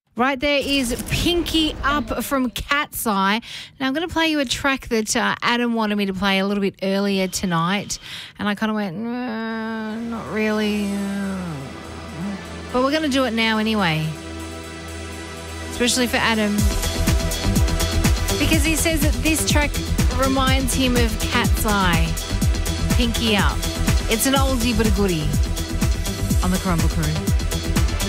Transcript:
Right there is Pinky Up from Cat's Eye. Now, I'm going to play you a track that Adam wanted me to play a little bit earlier tonight. And I kind of went, not really. But we're going to do it now anyway. Especially for Adam. Because he says that this track reminds him of Cat's Eye. Pinky Up. It's an oldie but a goodie on the Crumble Crew.